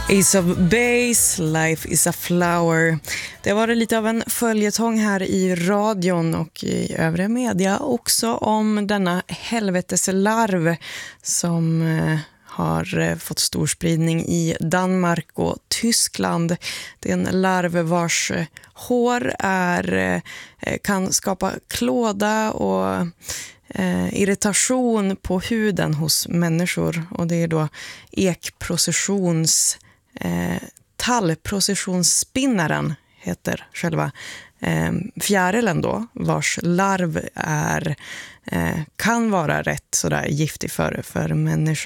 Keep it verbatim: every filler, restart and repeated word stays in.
Ace of Base, Life is a flower. Det var lite av en följetong här i radion och i övriga media också om denna helveteslarv som eh, har eh, fått stor spridning i Danmark och Tyskland. Det är en larv vars eh, hår är, eh, kan skapa klåda och Eh, irritation på huden hos människor, och det är då ekprocessions eh, tallprocessionsspinnaren heter själva eh, fjärilen då, vars larv är, eh, kan vara rätt sådär giftig för, för människan.